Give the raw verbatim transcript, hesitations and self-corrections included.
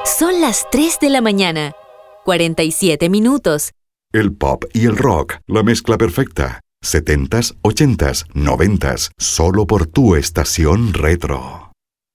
Son las tres de la mañana. cuarenta y siete minutos. El pop y el rock, la mezcla perfecta. Setentas, ochentas, noventas, solo por tu estación retro.